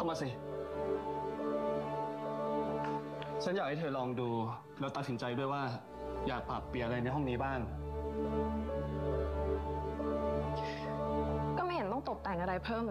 ามาสิฉันอยากให้เธอลองดูแล้วตัดสินใจด้วยว่าอยากปรับเปลี่ยนอะไรในห้องนี้บ้างก็ไม่เห็นต้องตกแต่งอะไรเพิ่ม